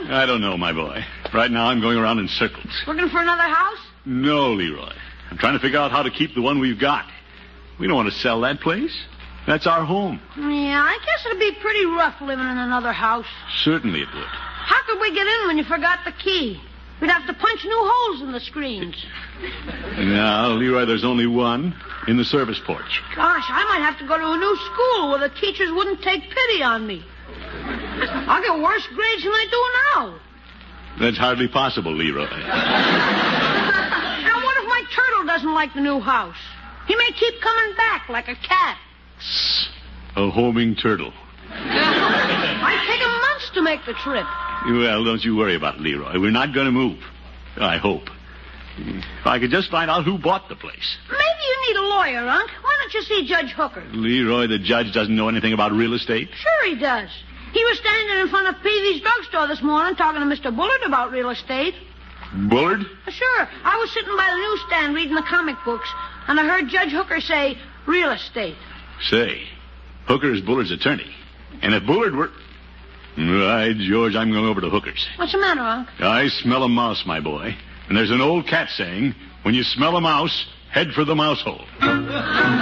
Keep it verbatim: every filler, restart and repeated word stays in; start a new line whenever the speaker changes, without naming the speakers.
I don't know, my boy. Right now I'm going around in circles.
Looking for another house?
No, Leroy. I'm trying to figure out how to keep the one we've got. We don't want to sell that place. That's our home.
Yeah, I guess it'd be pretty rough living in another house.
Certainly it would.
How could we get in when you forgot the key? We'd have to punch new holes in the screens.
Now, Leroy, there's only one in the service porch.
Gosh, I might have to go to a new school where the teachers wouldn't take pity on me. I'll get worse grades than I do now.
That's hardly possible, Leroy.
Now, what if my turtle doesn't like the new house? He may keep coming back like a cat.
A homing turtle.
I'd take him months to make the trip.
Well, don't you worry about it, Leroy. We're not going to move. I hope. If I could just find out who bought the place.
Maybe you need a lawyer, Unc. Why don't you see Judge Hooker?
Leroy, the judge doesn't know anything about real estate.
Sure he does. He was standing in front of Peavy's drugstore this morning talking to Mister Bullard about real estate.
Bullard?
Sure. I was sitting by the newsstand reading the comic books, and I heard Judge Hooker say real estate.
Say, Hooker is Bullard's attorney. And if Bullard were... Right, George, I'm going over to Hooker's.
What's the matter, Unc?
I smell a mouse, my boy. And there's an old cat saying, when you smell a mouse, head for the mouse hole.